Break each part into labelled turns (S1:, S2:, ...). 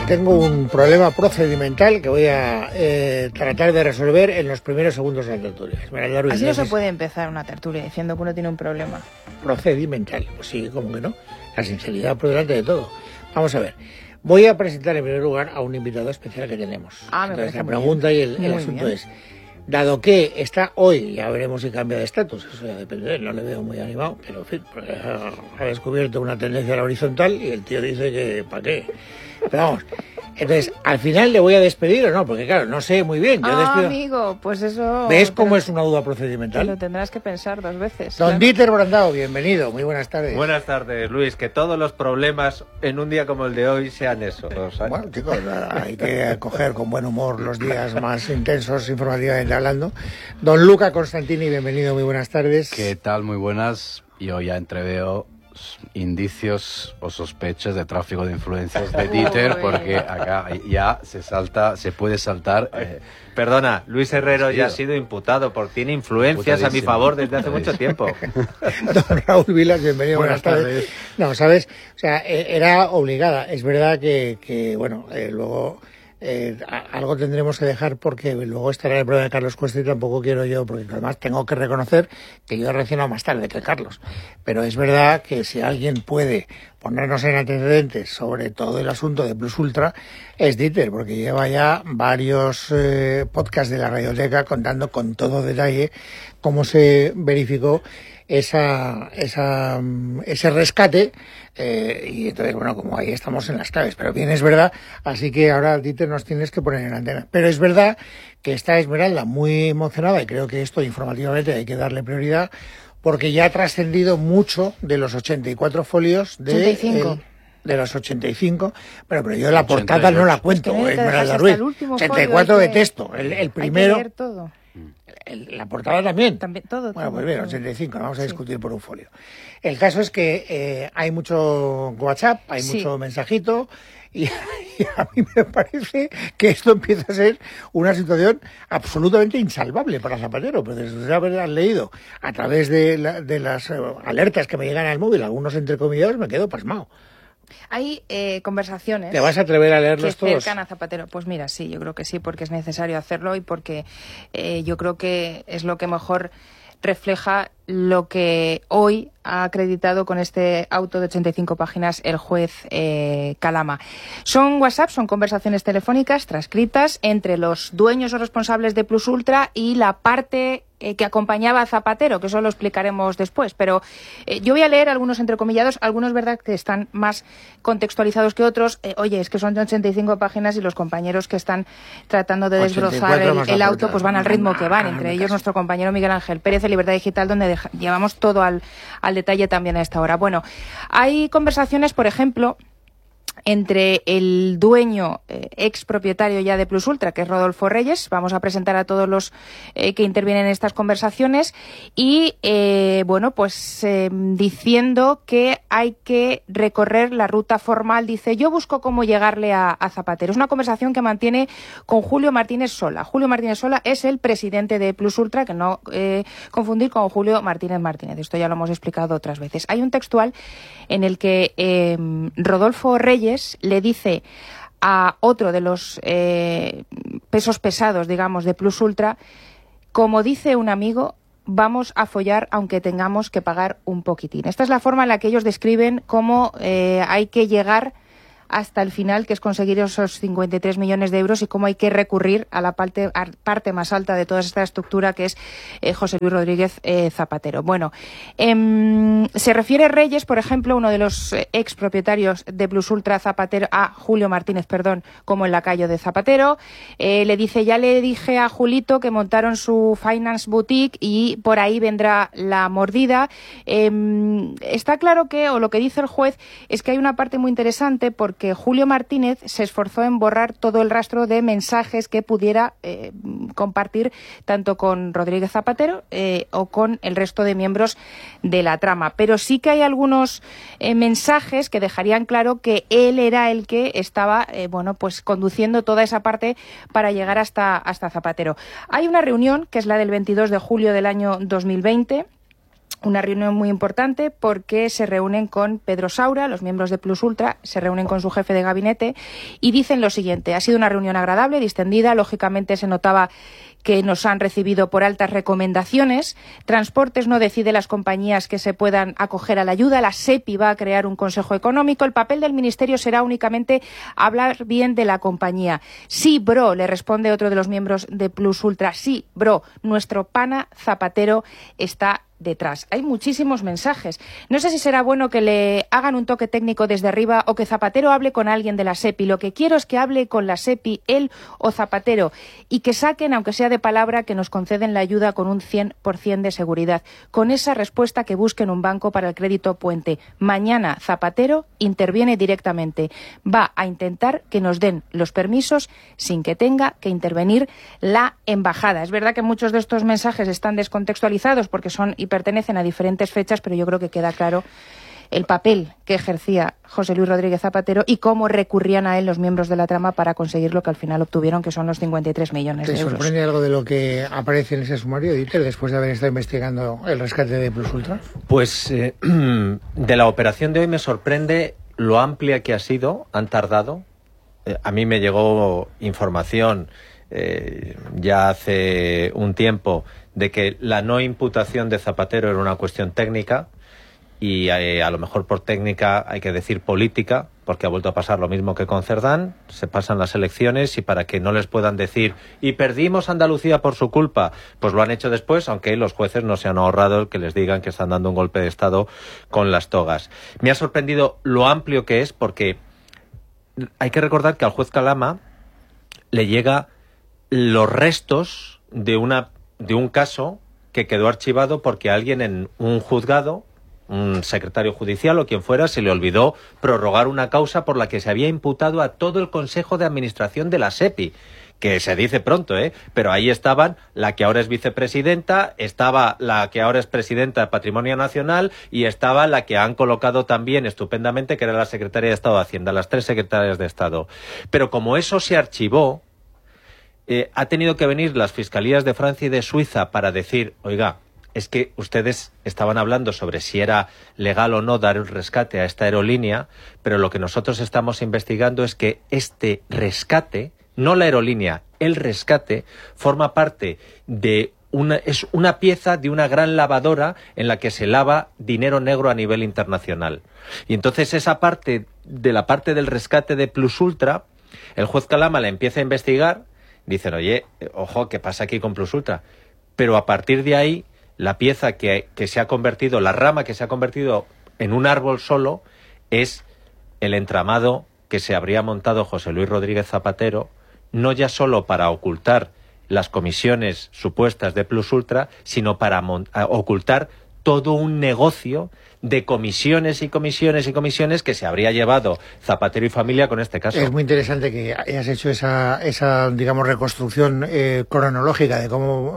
S1: tengo un problema procedimental que voy a tratar de resolver en los primeros segundos de la tertulia.
S2: Así no se puede empezar una tertulia diciendo que uno tiene un problema.
S1: Procedimental, pues sí, ¿cómo que no? La sinceridad por delante de todo. Vamos a ver. Voy a presentar en primer lugar a un invitado especial que tenemos. Entonces, la pregunta y el asunto es, dado que está hoy, ya veremos si cambia de estatus, eso ya depende de él, no le veo muy animado, pero en fin, ha descubierto una tendencia a la horizontal y el tío dice que ¿para qué? Pero vamos, entonces, ¿al final le voy a despedir o no? Porque claro, no sé muy bien. Yo despido.
S2: Amigo, pues eso...
S1: ¿Ves cómo es una duda procedimental?
S2: Lo tendrás que pensar 2 veces.
S1: Don Dieter Brandao, bienvenido, muy buenas tardes.
S3: Buenas tardes, Luis, que todos los problemas en un día como el de hoy sean eso.
S1: Bueno, chicos, hay que coger con buen humor los días más intensos, informativamente hablando. Don Luca Constantini, bienvenido, muy buenas tardes.
S4: ¿Qué tal? Muy buenas. Yo ya entreveo indicios o sospechas de tráfico de influencias de Dieter, porque acá ya se puede saltar.
S3: Perdona, Luis Herrero ya ha sido imputado porque tiene influencias a mi favor desde hace mucho tiempo.
S1: Don Raúl Vilas, bienvenido, buenas tardes. No, ¿sabes? O sea, era obligada. Es verdad que bueno, luego... algo tendremos que dejar porque luego estará el problema de Carlos Cuesta y tampoco quiero yo, porque además tengo que reconocer que yo he reaccionado más tarde que Carlos, pero es verdad que si alguien puede ponernos en antecedentes sobre todo el asunto de Plus Ultra es Dieter, porque lleva ya varios podcasts de la Radioteca contando con todo detalle cómo se verificó ese rescate, y entonces, bueno, como ahí estamos en las claves, pero bien, es verdad, así que ahora, Dieter, nos tienes que poner en antena. Pero es verdad que está Esmeralda muy emocionada, y creo que esto informativamente hay que darle prioridad, porque ya ha trascendido mucho de los 84 folios de...
S2: 85.
S1: De los 85, pero yo la portada no la cuento, Esmeralda Ruiz. 84 de texto, el primero...
S2: Hay que leer todo.
S1: La portada también.
S2: Todo.
S1: Bueno, pues bien, 85, vamos a discutir por un folio. El caso es que hay mucho WhatsApp, hay mucho mensajito, y a mí me parece que esto empieza a ser una situación absolutamente insalvable para Zapatero, pero después de haber leído a través de las alertas que me llegan al móvil, algunos entrecomillados, me quedo pasmado.
S2: Hay conversaciones...
S1: ¿Te vas a atrever a leerlos todos?
S2: Que cercan a Zapatero. Pues mira, sí, yo creo que sí, porque es necesario hacerlo y porque yo creo que es lo que mejor refleja lo que hoy ha acreditado con este auto de 85 páginas el juez Calama. Son WhatsApp, son conversaciones telefónicas transcritas entre los dueños o responsables de Plus Ultra y la parte que acompañaba a Zapatero, que eso lo explicaremos después. Pero yo voy a leer algunos entrecomillados, algunos verdad que están más contextualizados que otros. Oye, es que son 85 páginas y los compañeros que están tratando de desbrozar el auto pues van al ritmo que van, entre ellos nuestro compañero Miguel Ángel Pérez de Libertad Digital, donde llevamos todo al detalle también a esta hora. Bueno, hay conversaciones, por ejemplo, entre el dueño ex propietario ya de Plus Ultra, que es Rodolfo Reyes. Vamos a presentar a todos los que intervienen en estas conversaciones y bueno, pues diciendo que hay que recorrer la ruta formal. Dice: yo busco cómo llegarle a Zapatero. Es una conversación que mantiene con Julio Martínez Sola. Julio Martínez Sola es el presidente de Plus Ultra, que no confundir con Julio Martínez Martínez. Esto ya lo hemos explicado otras veces. Hay un textual en el que Rodolfo Reyes le dice a otro de los pesos pesados, digamos, de Plus Ultra: como dice un amigo, vamos a follar aunque tengamos que pagar un poquitín. Esta es la forma en la que ellos describen cómo hay que llegar hasta el final, que es conseguir esos 53 millones de euros, y cómo hay que recurrir a la parte más alta de toda esta estructura, que es José Luis Rodríguez Zapatero. Bueno, se refiere Reyes, por ejemplo, uno de los ex propietarios de Plus Ultra, Zapatero, a Julio Martínez, como el lacayo de Zapatero. Le dice: ya le dije a Julito que montaron su Finance Boutique y por ahí vendrá la mordida. Está claro que, o lo que dice el juez, es que hay una parte muy interesante, porque Julio Martínez se esforzó en borrar todo el rastro de mensajes que pudiera compartir tanto con Rodríguez Zapatero o con el resto de miembros de la trama. Pero sí que hay algunos mensajes que dejarían claro que él era el que estaba bueno, pues conduciendo toda esa parte para llegar hasta Zapatero. Hay una reunión, que es la del 22 de julio del año 2020, Una reunión muy importante porque se reúnen con Pedro Saura, los miembros de Plus Ultra, se reúnen con su jefe de gabinete y dicen lo siguiente: ha sido una reunión agradable, distendida, lógicamente se notaba que nos han recibido por altas recomendaciones. Transportes no decide las compañías que se puedan acoger a la ayuda. La SEPI va a crear un consejo económico. El papel del Ministerio será únicamente hablar bien de la compañía. Sí, bro, le responde otro de los miembros de Plus Ultra. Sí, bro, nuestro pana Zapatero está detrás. Hay muchísimos mensajes. No sé si será bueno que le hagan un toque técnico desde arriba o que Zapatero hable con alguien de la SEPI. Lo que quiero es que hable con la SEPI, él o Zapatero, y que saquen, aunque sea de palabra, que nos conceden la ayuda con un 100% de seguridad. Con esa respuesta que busquen un banco para el crédito puente. Mañana Zapatero interviene directamente. Va a intentar que nos den los permisos sin que tenga que intervenir la embajada. Es verdad que muchos de estos mensajes están descontextualizados porque son y pertenecen a diferentes fechas, pero yo creo que queda claro el papel que ejercía José Luis Rodríguez Zapatero y cómo recurrían a él los miembros de la trama para conseguir lo que al final obtuvieron, que son los 53 millones de euros.
S1: ¿Te sorprende algo de lo que aparece en ese sumario, Dieter, después de haber estado investigando el rescate de Plus Ultra?
S3: Pues de la operación de hoy me sorprende lo amplia que ha sido. Han tardado. A mí me llegó información ya hace un tiempo de que la no imputación de Zapatero era una cuestión técnica y a lo mejor por técnica hay que decir política, porque ha vuelto a pasar lo mismo que con Cerdán. Se pasan las elecciones y para que no les puedan decir y perdimos Andalucía por su culpa, pues lo han hecho después, aunque los jueces no se han ahorrado el que les digan que están dando un golpe de Estado con las togas. Me ha sorprendido lo amplio que es, porque hay que recordar que al juez Calama le llega los restos de un caso que quedó archivado porque alguien en un juzgado, un secretario judicial o quien fuera, se le olvidó prorrogar una causa por la que se había imputado a todo el Consejo de Administración de la SEPI, que se dice pronto, pero ahí estaban la que ahora es vicepresidenta, estaba la que ahora es presidenta de Patrimonio Nacional y estaba la que han colocado también estupendamente, que era la secretaria de Estado de Hacienda, las 3 secretarias de Estado. Pero como eso se archivó, ha tenido que venir las fiscalías de Francia y de Suiza para decir, oiga, es que ustedes estaban hablando sobre si era legal o no dar el rescate a esta aerolínea, pero lo que nosotros estamos investigando es que este rescate, no la aerolínea, el rescate, forma parte de es una pieza de una gran lavadora en la que se lava dinero negro a nivel internacional. Y entonces esa parte, de la parte del rescate de Plus Ultra, el juez Calama la empieza a investigar. Dicen, oye, ojo, ¿qué pasa aquí con Plus Ultra? Pero a partir de ahí, la pieza que se ha convertido, la rama que se ha convertido en un árbol solo, es el entramado que se habría montado José Luis Rodríguez Zapatero, no ya solo para ocultar las comisiones supuestas de Plus Ultra, sino para ocultar todo un negocio de comisiones y comisiones y comisiones que se habría llevado Zapatero y familia con este caso.
S1: Es muy interesante que hayas hecho esa digamos, reconstrucción cronológica de cómo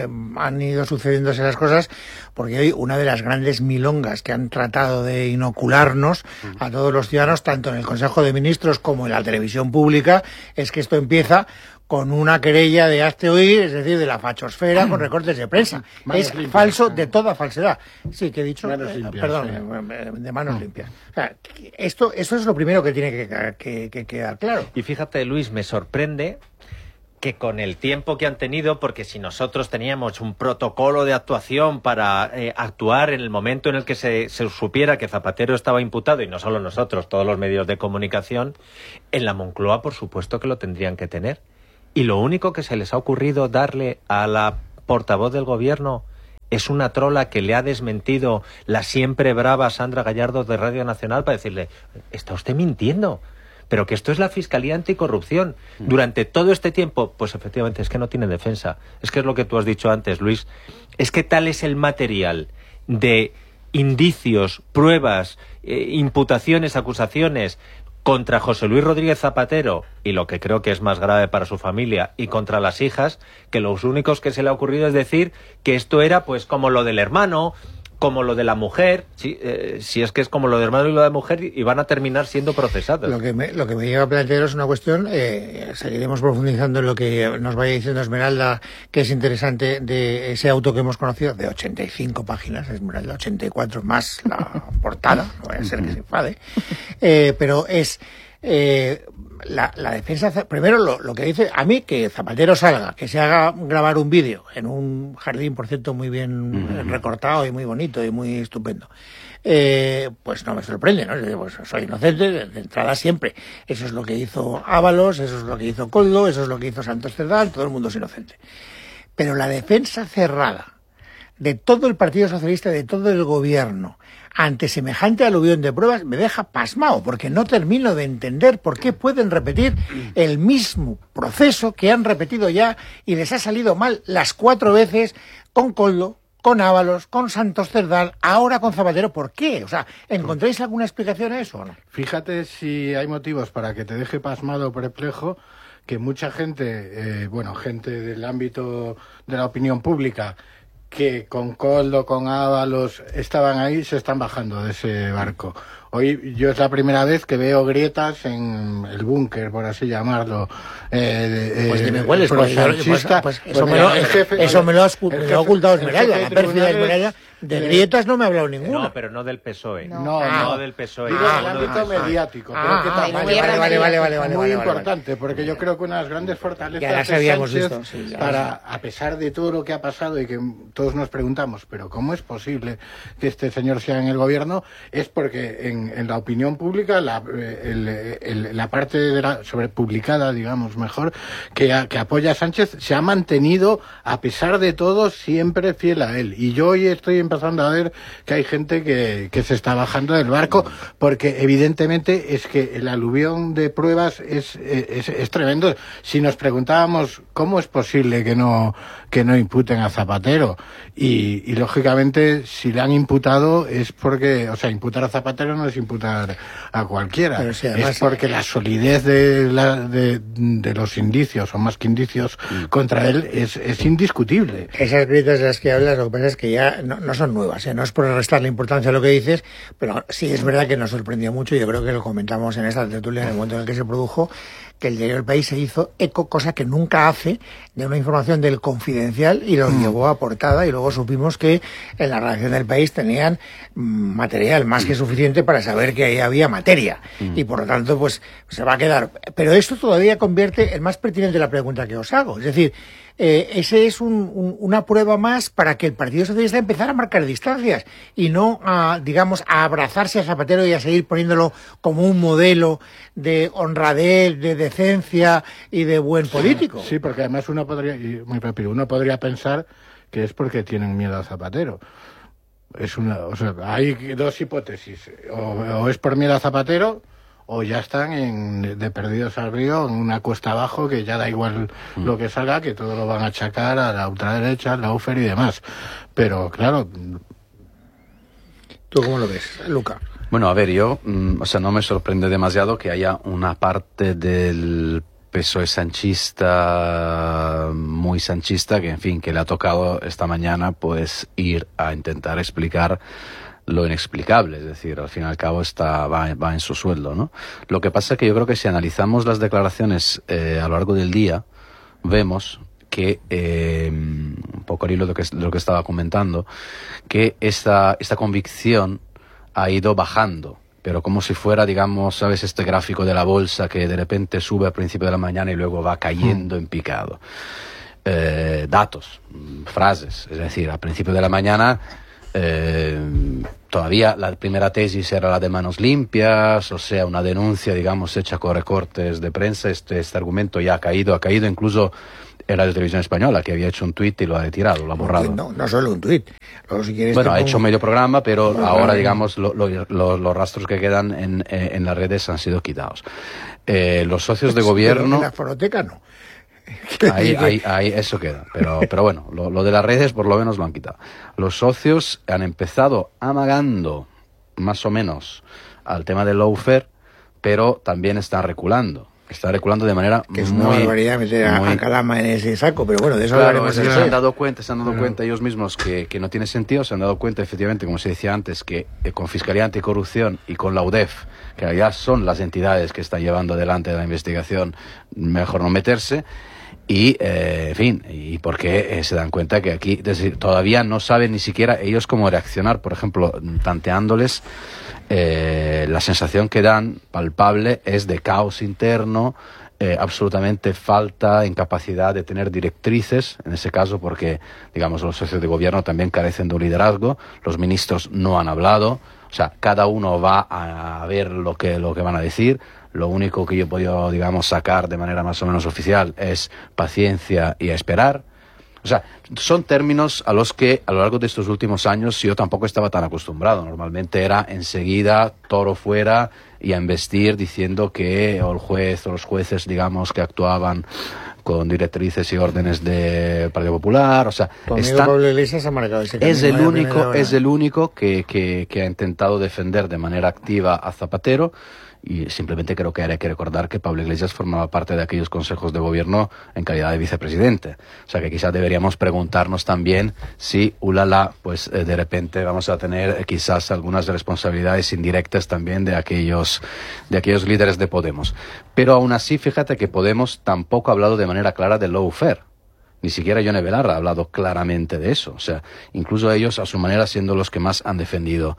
S1: han ido sucediéndose las cosas, porque hoy una de las grandes milongas que han tratado de inocularnos a todos los ciudadanos, tanto en el Consejo de Ministros como en la televisión pública, es que esto empieza con una querella de hazte oír, es decir, de la fachosfera con recortes de prensa. Es falso de toda falsedad. Sí, que he dicho, perdón, de manos limpias. O sea, eso es lo primero que tiene que quedar claro.
S3: Y fíjate, Luis, me sorprende que con el tiempo que han tenido, porque si nosotros teníamos un protocolo de actuación para actuar en el momento en el que se supiera que Zapatero estaba imputado, y no solo nosotros, todos los medios de comunicación, en la Moncloa por supuesto que lo tendrían que tener. Y lo único que se les ha ocurrido darle a la portavoz del gobierno es una trola que le ha desmentido la siempre brava Sandra Gallardo de Radio Nacional para decirle, está usted mintiendo, pero que esto es la Fiscalía Anticorrupción. Durante todo este tiempo, pues efectivamente es que no tiene defensa. Es que es lo que tú has dicho antes, Luis. Es que tal es el material de indicios, pruebas, imputaciones, acusaciones contra José Luis Rodríguez Zapatero, y lo que creo que es más grave para su familia, y contra las hijas, que los únicos que se le ha ocurrido es decir que esto era pues como lo del hermano, como lo de la mujer, si es que es como lo de hermano y lo de mujer, y van a terminar siendo procesados.
S1: Lo que me llega a plantear es una cuestión, seguiremos profundizando en lo que nos vaya diciendo Esmeralda, que es interesante, de ese auto que hemos conocido, de 85 páginas, Esmeralda 84 más la portada, no vaya a ser que se enfade, pero es... la defensa, primero lo que dice, a mí que Zapatero salga, que se haga grabar un vídeo en un jardín, por cierto, muy bien recortado y muy bonito y muy estupendo, pues no me sorprende, ¿no? Pues soy inocente de entrada siempre. Eso es lo que hizo Ábalos, eso es lo que hizo Koldo, eso es lo que hizo Santos Cerdán, todo el mundo es inocente. Pero la defensa cerrada de todo el Partido Socialista, de todo el gobierno, ante semejante aluvión de pruebas, me deja pasmado, porque no termino de entender por qué pueden repetir el mismo proceso que han repetido ya y les ha salido mal las 4 veces con Koldo, con Ábalos, con Santos Cerdán, ahora con Zapatero. ¿Por qué? O sea, ¿encontráis alguna explicación a eso o no?
S5: Fíjate si hay motivos para que te deje pasmado o perplejo, que mucha gente, gente del ámbito de la opinión pública, que con Koldo, con Ábalos estaban ahí, se están bajando de ese barco. Hoy yo es la primera vez que veo grietas en el búnker, por así llamarlo.
S1: Pues dime cuáles, eso me lo ha ocultado Esmeralda, la pérfida Esmeralda. De grietas no me ha hablado ninguna.
S3: No, pero no del PSOE.
S5: No
S3: del PSOE.
S5: Digo en el ámbito mediático.
S1: Vale.
S5: Muy importante, porque yo creo que una de las grandes fortalezas
S1: ya las habíamos visto,
S5: a pesar de todo lo que ha pasado y que todos nos preguntamos, pero ¿cómo es posible que este señor sea en el gobierno? Es porque en la opinión pública, la parte sobre publicada, digamos mejor, que apoya a Sánchez, se ha mantenido, a pesar de todo, siempre fiel a él. Y yo hoy estoy empezando a ver que hay gente que se está bajando del barco, porque evidentemente es que el aluvión de pruebas es tremendo. Si nos preguntábamos cómo es posible que no imputen a Zapatero, y lógicamente si le han imputado es porque, o sea, imputar a Zapatero no es imputar a cualquiera, pero sí, además, es porque la solidez de los indicios, o más que indicios, contra él es indiscutible.
S1: Esas grietas de las que hablas, lo que pasa es que ya no son nuevas, no es por restarle importancia a lo que dices, pero sí es verdad que nos sorprendió mucho, y yo creo que lo comentamos en esta tertulia en el momento en el que se produjo, que el diario El País se hizo eco, cosa que nunca hace, de una información del Confidencial y lo llevó a portada, y luego supimos que en la redacción del País tenían material más que suficiente para saber que ahí había materia, y por lo tanto pues se va a quedar. Pero esto todavía convierte en más pertinente la pregunta que os hago, es decir, ese es una prueba más para que el Partido Socialista empezara a marcar distancias y no a abrazarse a Zapatero y a seguir poniéndolo como un modelo de honradez, de decencia y de buen político.
S5: Sí, porque además uno podría pensar que es porque tienen miedo a Zapatero. Hay dos hipótesis, o es por miedo a Zapatero, o ya están de perdidos al río, en una cuesta abajo, que ya da igual lo que salga, que todo lo van a achacar a la ultraderecha, a la UFER y demás. Pero claro...
S1: ¿Tú cómo lo ves, Luca?
S4: Bueno, a ver, yo, no me sorprende demasiado que haya una parte del PSOE sanchista, muy sanchista, que en fin, que le ha tocado esta mañana pues ir a intentar explicar lo inexplicable, es decir, al fin y al cabo va en su sueldo, ¿no? Lo que pasa es que yo creo que si analizamos las declaraciones a lo largo del día, vemos que, un poco al hilo de lo que estaba comentando, que esta convicción ha ido bajando, pero como si fuera, digamos, ¿sabes?, este gráfico de la bolsa que de repente sube al principio de la mañana y luego va cayendo en picado. Datos, frases, es decir, al principio de la mañana todavía la primera tesis era la de manos limpias, o sea, una denuncia, digamos, hecha con recortes de prensa. Este argumento ya ha caído incluso en Radio Televisión Española, que había hecho un tuit y lo ha retirado, lo ha borrado.
S1: No solo un tuit. Si quieres,
S4: bueno, ha hecho medio programa, pero ahora, digamos, los rastros que quedan en las redes han sido quitados. Los socios de gobierno...
S1: En la fonoteca no.
S4: Ahí eso queda, pero bueno, lo de las redes por lo menos lo han quitado. Los socios han empezado amagando más o menos al tema del lawfare, pero también están reculando. está reculando de manera
S1: que es una barbaridad meter a Calama en ese saco, pero bueno, de eso hablaremos después.
S4: Se han dado cuenta ellos mismos que no tiene sentido, se han dado cuenta efectivamente, como se decía antes, que con Fiscalía Anticorrupción y con la UDEF, que ya son las entidades que están llevando adelante la investigación, mejor no meterse. Y, en fin, y porque se dan cuenta que aquí todavía no saben ni siquiera ellos cómo reaccionar. Por ejemplo, tanteándoles, la sensación que dan palpable es de caos interno, absolutamente falta, incapacidad de tener directrices, en ese caso porque, digamos, los socios de gobierno también carecen de un liderazgo, los ministros no han hablado, o sea, cada uno va a ver lo que van a decir. Lo único que yo he podido, digamos, sacar de manera más o menos oficial es paciencia y a esperar. O sea, son términos a los que a lo largo de estos últimos años yo tampoco estaba tan acostumbrado. Normalmente era enseguida toro fuera y a embestir diciendo que el juez o los jueces, digamos, que actuaban con directrices y órdenes del Partido Popular, o sea,
S1: Pablo Iglesias ha marcado ese camino.
S4: Es el único que ha intentado defender de manera activa a Zapatero. Y simplemente creo que hay que recordar que Pablo Iglesias formaba parte de aquellos consejos de gobierno en calidad de vicepresidente. O sea que quizás deberíamos preguntarnos también si, pues de repente vamos a tener quizás algunas responsabilidades indirectas también de aquellos líderes de Podemos. Pero aún así, fíjate que Podemos tampoco ha hablado de manera clara del lawfare. Ni siquiera Yone Belarra ha hablado claramente de eso. O sea, incluso ellos a su manera siendo los que más han defendido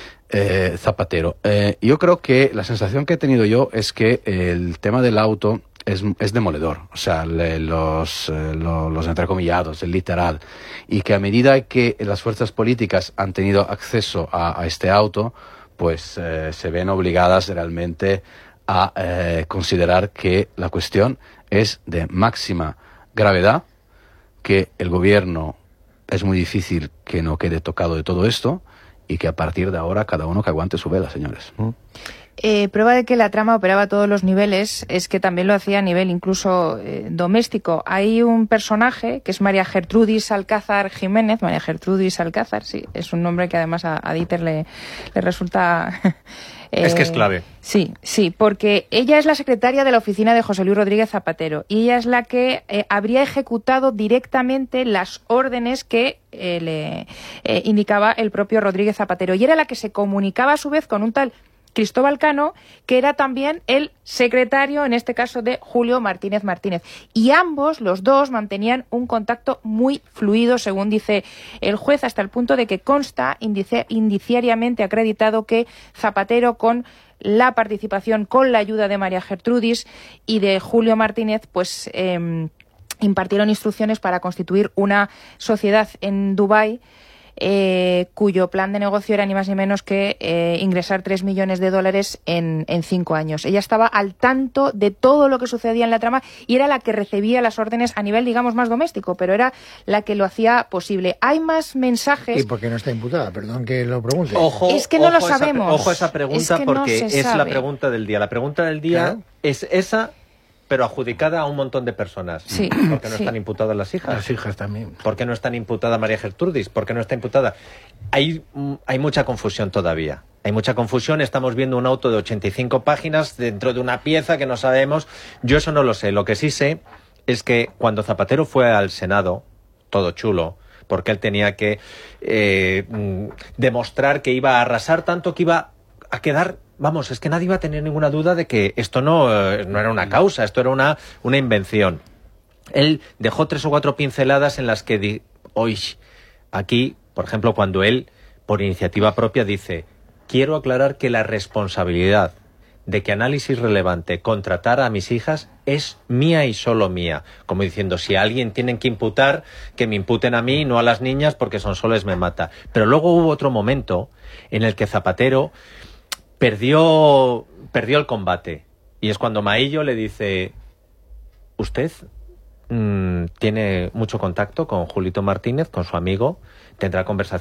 S4: Zapatero. Yo creo que la sensación que he tenido yo es que el tema del auto es demoledor, o sea, los entrecomillados, el literal, y que a medida que las fuerzas políticas han tenido acceso a este auto, pues se ven obligadas realmente a considerar que la cuestión es de máxima gravedad, que el gobierno es muy difícil que no quede tocado de todo esto, y que a partir de ahora cada uno que aguante su vela, señores.
S2: Prueba de que la trama operaba a todos los niveles es que también lo hacía a nivel incluso doméstico. Hay un personaje que es María Gertrudis Alcázar Jiménez. María Gertrudis Alcázar, sí, es un nombre que además a Dieter le resulta...
S3: es que es clave.
S2: Sí, porque ella es la secretaria de la oficina de José Luis Rodríguez Zapatero y ella es la que habría ejecutado directamente las órdenes que le indicaba el propio Rodríguez Zapatero y era la que se comunicaba a su vez con un tal Cristóbal Cano, que era también el secretario, en este caso, de Julio Martínez Martínez. Y ambos, los dos, mantenían un contacto muy fluido, según dice el juez, hasta el punto de que consta indiciariamente acreditado que Zapatero, con la participación, con la ayuda de María Gertrudis y de Julio Martínez, pues impartieron instrucciones para constituir una sociedad en Dubái, cuyo plan de negocio era ni más ni menos que ingresar $3 millones en 5 años. Ella estaba al tanto de todo lo que sucedía en la trama y era la que recibía las órdenes a nivel, digamos, más doméstico, pero era la que lo hacía posible. Hay más mensajes...
S1: ¿Y por qué no está imputada? Perdón que lo pregunte.
S2: Es que no lo sabemos.
S3: Ojo a esa pregunta, porque no es la pregunta del día. La pregunta del día, claro, es esa, pero adjudicada a un montón de personas.
S2: Sí.
S3: ¿Por qué no están imputadas las hijas?
S5: Las hijas también.
S3: ¿Por qué no está imputada María Gertrudis? ¿Por qué no está imputada? Hay mucha confusión todavía. Hay mucha confusión. Estamos viendo un auto de 85 páginas dentro de una pieza que no sabemos. Yo eso no lo sé. Lo que sí sé es que cuando Zapatero fue al Senado, todo chulo, porque él tenía que demostrar que iba a arrasar tanto que iba a quedar... Vamos, es que nadie iba a tener ninguna duda de que esto no era una causa, esto era una invención. Él dejó 3 o 4 pinceladas en las que hoy, aquí, por ejemplo, cuando él, por iniciativa propia, dice: quiero aclarar que la responsabilidad de que Análisis Relevante contratara a mis hijas es mía y solo mía. Como diciendo, si a alguien tienen que imputar, que me imputen a mí, no a las niñas, porque Sonsoles me mata. Pero luego hubo otro momento en el que Zapatero perdió el combate. Y es cuando Maillo le dice: usted tiene mucho contacto con Julito Martínez, con su amigo, tendrá conversaciones